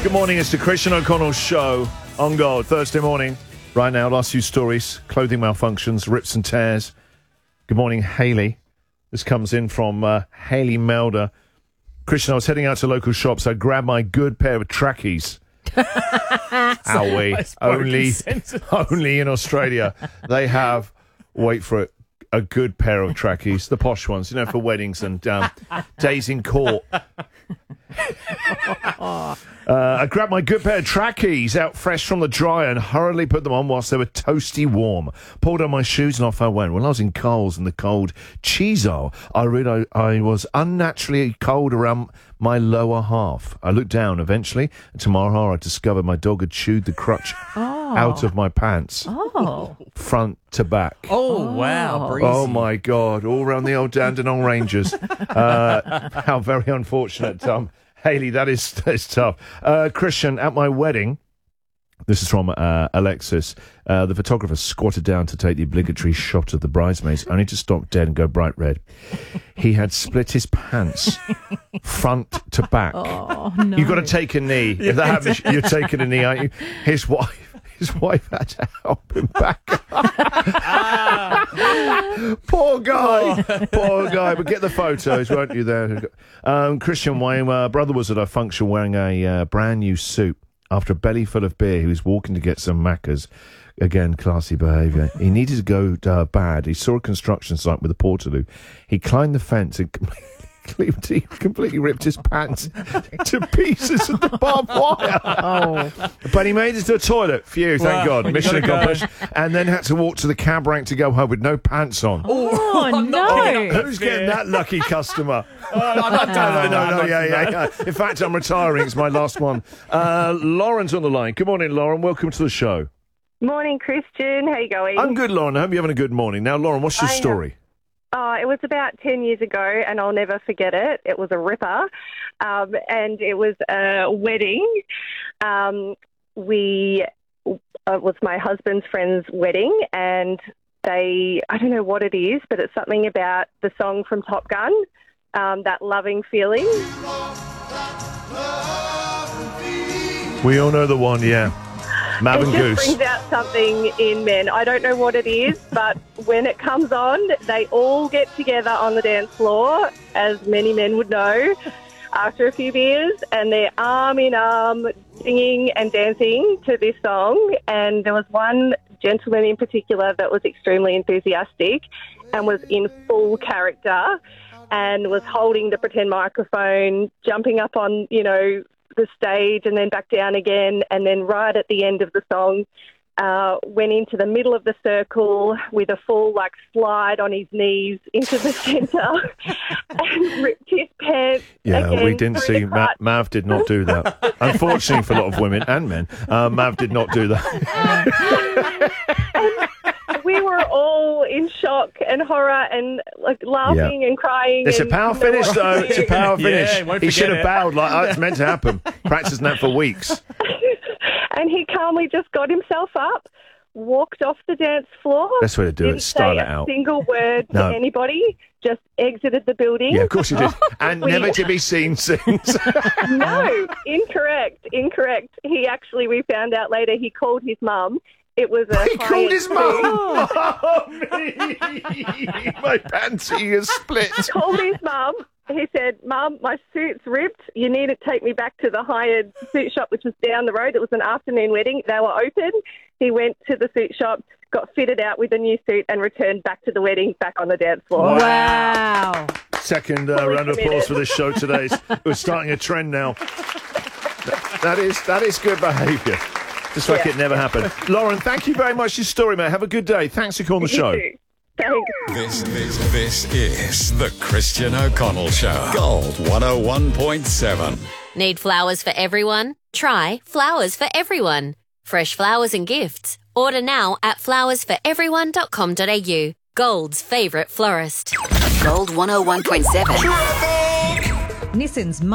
Good morning, it's the Christian O'Connell Show on Gold, Thursday morning. Right now, last few stories, clothing malfunctions, rips and tears. Good morning, Hayley. This comes in from Hayley Melder. Christian, I was heading out to local shops. I grabbed my good pair of trackies. Only in Australia. They have, wait for it, a good pair of trackies. The posh ones, for weddings and days in court. I grabbed my good pair of trackies out fresh from the dryer and hurriedly put them on whilst they were toasty warm. Pulled on my shoes and off I went. When I was in Coles in the cold cheese aisle, I realised I was unnaturally cold around my lower half. I looked down eventually, and to my horror I discovered my dog had chewed the crutch out of my pants. Front to back. Oh, wow. Breezy. Oh, my God. All around the old Dandenong Rangers. How very unfortunate, Tom. Hayley, that is tough. Christian, at my wedding, this is from Alexis, the photographer squatted down to take the obligatory shot of the bridesmaids, only to stop dead and go bright red. He had split his pants front to back. Oh, no. You've got to take a knee. If that happens, you're taking a knee, aren't you? His wife had to help him back up. Poor guy. But get the photos, won't you, there? Christian, my brother was at a function wearing a brand new suit. After a belly full of beer, he was walking to get some Maccas. Again, classy behaviour. He needed to go bad. He saw a construction site with a portaloo. He climbed the fence and he completely ripped his pants to pieces of the barbed wire. But he made it to the toilet. Phew, thank God. Mission accomplished. And then had to walk to the cab rank to go home with no pants on. Oh, no. Who's getting that lucky customer? No. Yeah. In fact, I'm retiring. It's my last one. Lauren's on the line. Good morning, Lauren. Welcome to the show. Morning, Christian. How you going? I'm good, Lauren. I hope you're having a good morning. Now, Lauren, what's your story? It was about 10 years ago, and I'll never forget it. It was a ripper, and it was a wedding. It was my husband's friend's wedding, and I don't know what it is, but it's something about the song from Top Gun, that loving feeling. We all know the one, yeah. Mav and Goose. It just brings out something in men. I don't know what it is, but when it comes on, they all get together on the dance floor, as many men would know, after a few beers, and they're arm in arm singing and dancing to this song. And there was one gentleman in particular that was extremely enthusiastic and was in full character and was holding the pretend microphone, jumping up on, the stage and then back down again, and then right at the end of the song went into the middle of the circle with a full slide on his knees into the centre and ripped his pants. Yeah, again, we didn't see. Mav did not do that. Unfortunately for a lot of women and men, Mav did not do that. We were all in shock and horror and laughing and crying. It's a power finish, though. It's a power finish. Yeah, he should have bowed it's meant to happen. Practicing that for weeks. And he calmly just got himself up, walked off the dance floor. Best way to do it is style it out. Didn't say a single word to anybody, just exited the building. Yeah, of course he did. And never to be seen since. No, incorrect. He actually, we found out later, he called his mum. It was He called his mum. Oh, me. My panty is split. Called his mum. He said, "Mum, my suit's ripped. You need to take me back to the hired suit shop, which was down the road. It was an afternoon wedding. They were open." He went to the suit shop, got fitted out with a new suit, and returned back to the wedding, back on the dance floor. Wow. Second round of applause for this show today. We're starting a trend now. That is good behaviour. Just like it never happened. Lauren, thank you very much for your story, mate. Have a good day. Thanks for calling the show. You too. Thanks. This is the Christian O'Connell Show. Gold 101.7. Need flowers for everyone? Try Flowers for Everyone. Fresh flowers and gifts. Order now at flowersforeveryone.com.au. Gold's favourite florist. Gold 101.7. Nissan's